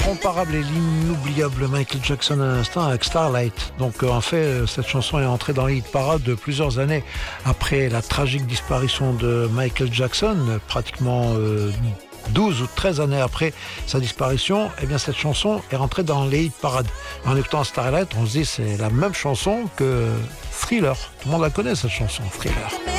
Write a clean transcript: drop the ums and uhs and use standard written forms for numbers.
Comparable et l'inoubliable Michael Jackson à l'instant avec Starlight. Donc en fait, cette chanson est entrée dans les hit parades de plusieurs années après la tragique disparition de Michael Jackson, pratiquement 12 ou 13 années après sa disparition. Eh bien cette chanson est rentrée dans les hit parades. En écoutant Starlight, on se dit c'est la même chanson que Thriller. Tout le monde la connaît cette chanson, Thriller.